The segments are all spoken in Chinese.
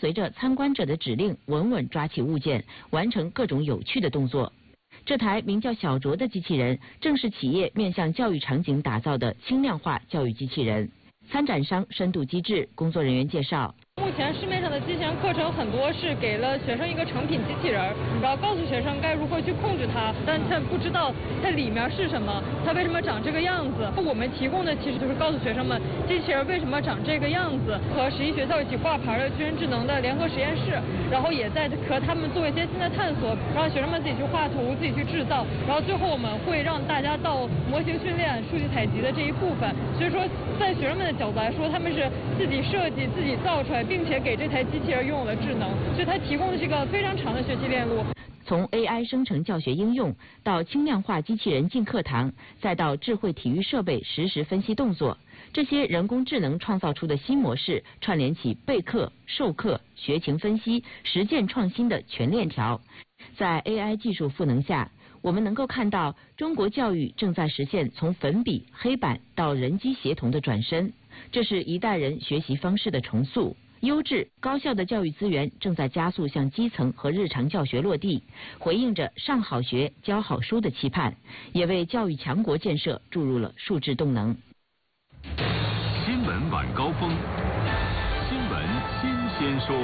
随着参观者的指令稳稳抓起物件，完成各种有趣的动作。这台名叫小卓的机器人，正是企业面向教育场景打造的轻量化教育机器人。参展商深度机制工作人员介绍。 目前市面上的机器人课程很多是给了学生一个成品机器人，然后告诉学生该如何去控制它，但他不知道它里面是什么，它为什么长这个样子。我们提供的其实就是告诉学生们机器人为什么长这个样子，和11学校一起挂牌的军人智能的联合实验室，然后也在和他们做一些新的探索，让学生们自己去画图，自己去制造，然后最后我们会让大家到模型训练、数据采集的这一部分。所以说，在学生们的角度来说，他们是自己设计、自己造出来，并且给这台机器人拥有了智能，所以它提供的是一个非常长的学习链路。 从 AI 生成教学应用到轻量化机器人进课堂，再到智慧体育设备实时分析动作，这些人工智能创造出的新模式，串联起备课、授课、学情分析、实践创新的全链条。在 AI 技术赋能下，我们能够看到中国教育正在实现从粉笔、黑板到人机协同的转身，这是一代人学习方式的重塑。优质高效的教育资源正在加速向基层和日常教学落地，回应着上好学、教好书的期盼，也为教育强国建设注入了数字动能。 新闻晚高峰，新闻新鲜说。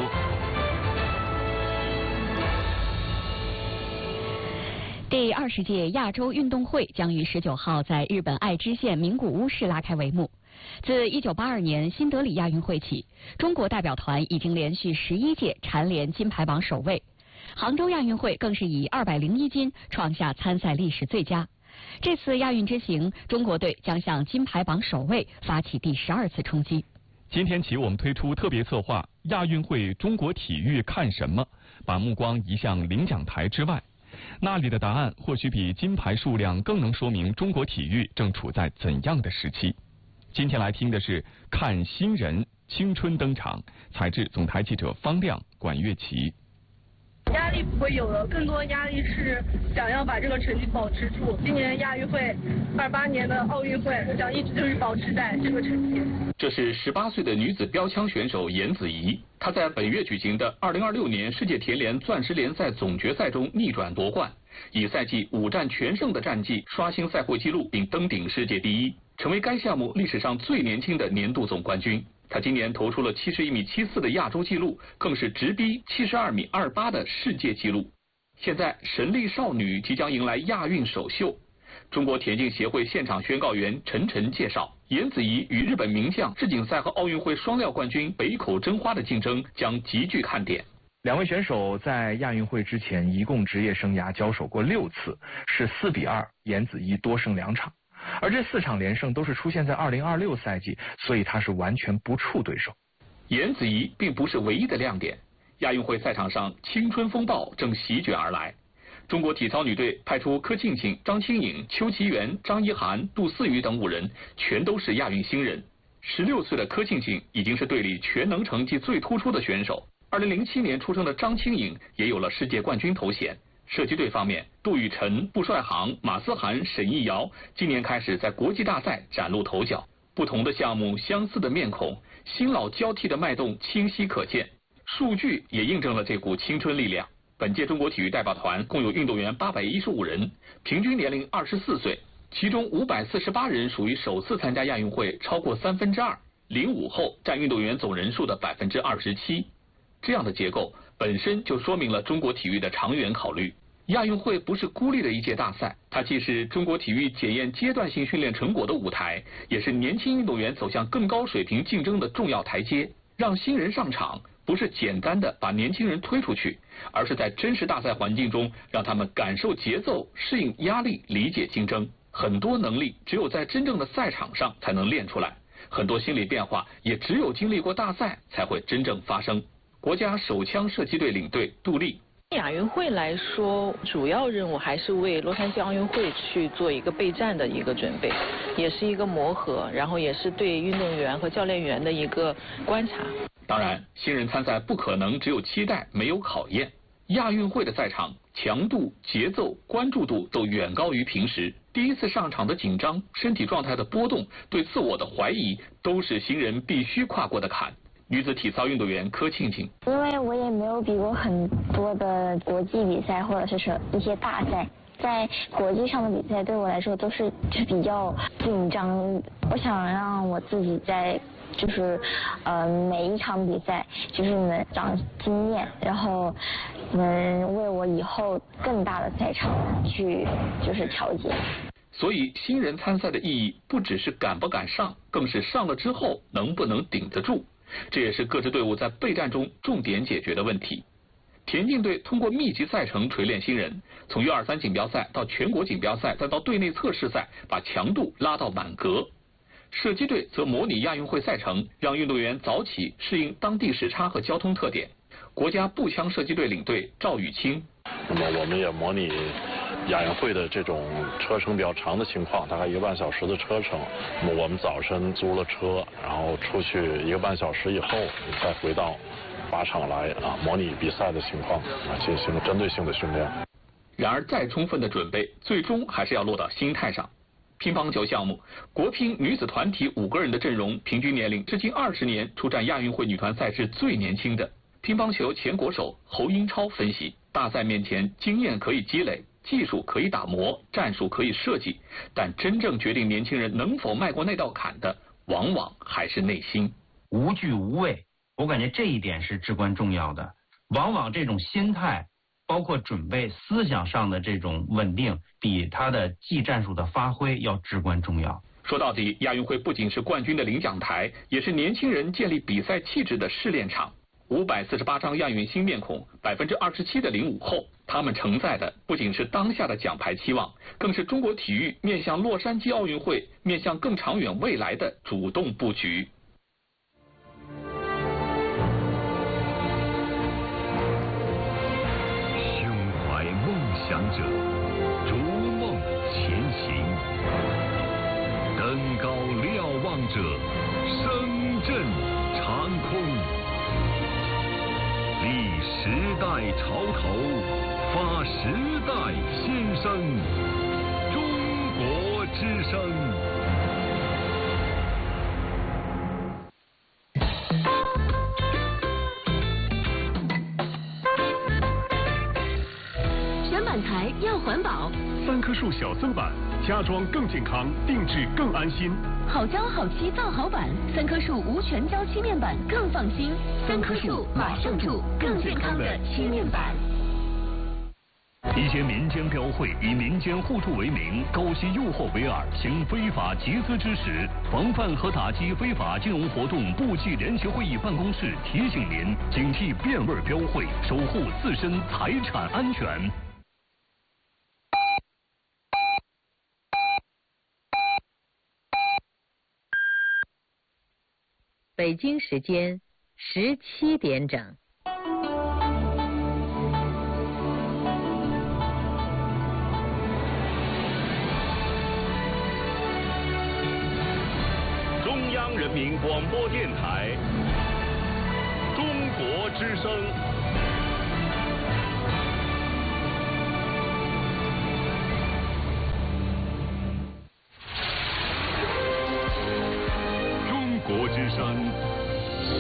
第20届亚洲运动会将于19号在日本爱知县名古屋市拉开帷幕。自1982年新德里亚运会起，中国代表团已经连续11届蝉联金牌榜首位。杭州亚运会更是以201金创下参赛历史最佳。这次亚运之行，中国队将向金牌榜首位发起第12次冲击。 今天起，我们推出特别策划“亚运会中国体育看什么”，把目光移向领奖台之外。那里的答案或许比金牌数量更能说明中国体育正处在怎样的时期。今天来听的是看新人青春登场，采制总台记者方亮、管乐琪。 压力不会有了，更多的压力是想要把这个成绩保持住。今年亚运会，28年的奥运会，想一直就是保持在这个成绩。 这是18岁的女子标枪选手严子怡，她在本月举行的2026年世界田联钻石联赛总决赛中逆转夺冠，以赛季5战全胜的战绩刷新赛会纪录，并登顶世界第一，成为该项目历史上最年轻的年度总冠军。他今年投出了71米74的亚洲纪录，更是直逼72米28的世界纪录。现在神力少女即将迎来亚运首秀。中国田径协会现场宣告员陈晨介绍，严子怡与日本名将世锦赛和奥运会双料冠军北口真花的竞争将极具看点。 两位选手在亚运会之前一共职业生涯交手过6次，是4比2，严子怡多胜2场。而这4场连胜都是出现在2026赛季，所以他是完全不怵对手。 严子怡并不是唯一的亮点，亚运会赛场上青春风暴正席卷而来。中国体操女队派出柯庆庆、张清颖、邱其源、张一涵、杜思雨等5人，全都是亚运新人。16岁的柯庆庆已经是队里全能成绩最突出的选手。2007年出生的张清颖也有了世界冠军头衔。射击队方面，杜雨辰、布帅航、马思涵、沈艺瑶今年开始在国际大赛崭露头角。不同的项目，相似的面孔，新老交替的脉动清晰可见。数据也印证了这股青春力量。本届中国体育代表团共有运动员815人，平均年龄24岁，其中548人属于首次参加亚运会，超过2/3，05后占运动员总人数的27%。这样的结构本身就说明了中国体育的长远考虑。亚运会不是孤立的一届大赛，它既是中国体育检验阶段性训练成果的舞台，也是年轻运动员走向更高水平竞争的重要台阶。让新人上场，不是简单的把年轻人推出去，而是在真实大赛环境中，让他们感受节奏、适应压力、理解竞争。很多能力只有在真正的赛场上才能练出来，很多心理变化也只有经历过大赛才会真正发生。国家手枪射击队领队杜丽。 亚运会来说，主要任务还是为洛杉矶奥运会去做一个备战的一个准备，也是一个磨合，然后也是对运动员和教练员的一个观察。 当然，新人参赛不可能只有期待没有考验。亚运会的赛场强度、节奏、关注度都远高于平时。第一次上场的紧张、身体状态的波动、对自我的怀疑，都是新人必须跨过的坎。 女子体操运动员柯庆庆。 因为我也没有比过很多的国际比赛或者是一些大赛，在国际上的比赛对我来说都是比较紧张。我想让我自己在每一场比赛能长经验，然后能为我以后更大的赛场去调节。 所以新人参赛的意义不只是敢不敢上，更是上了之后能不能顶得住。这也是各支队伍在备战中重点解决的问题。田径队通过密集赛程锤炼新人，从U23锦标赛到全国锦标赛，再到队内测试赛，把强度拉到满格。射击队则模拟亚运会赛程，让运动员早起适应当地时差和交通特点。国家步枪射击队领队赵雨清。 那么我们也模拟亚运会的这种车程比较长的情况，大概1个半小时的车程。那么我们早晨租了车，然后出去1个半小时以后，再回到靶场来模拟比赛的情况进行针对性的训练。 然而再充分的准备，最终还是要落到心态上。乒乓球项目，国乒女子团体5个人的阵容，平均年龄至今20年出战亚运会女团赛事最年轻的。乒乓球前国手侯英超分析，大赛面前经验可以积累，技术可以打磨，战术可以设计，但真正决定年轻人能否迈过那道坎的，往往还是内心。 无惧无畏，我感觉这一点是至关重要的。往往这种心态，包括准备思想上的这种稳定，比他的技战术的发挥要至关重要。 说到底，亚运会不仅是冠军的领奖台，也是年轻人建立比赛气质的试炼场。548张亚运新面孔，27%的05后，他们承载的不仅是当下的奖牌期望，更是中国体育面向洛杉矶奥运会、面向更长远未来的主动布局。 胸怀梦想者，逐梦前行；登高瞭望者，声震长空。立时代潮头，发时代新声。中国之声。 选板材要环保 ，3棵树小增板，家装更健康，定制更安心。 好胶好漆造好板，3棵树无全胶漆面板更放心。3棵树马上住，更健康的漆面板。 一些民间标会以民间互助为名，高息诱惑为饵，行非法集资之实。防范和打击非法金融活动部际联席会议办公室提醒您：警惕变味标会，守护自身财产安全。 北京时间17点整。 中央人民广播电台，中国之声。